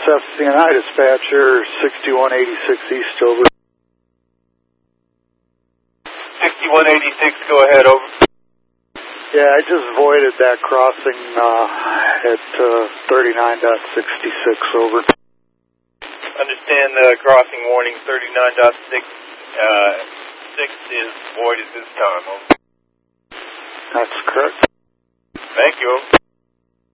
SFCNI dispatcher, 6186 East, over. 6186, go ahead, over. Yeah, I just voided that crossing at 39.66, over. Understand the crossing warning 39.6 is void at this time, over. That's correct. Thank you, over.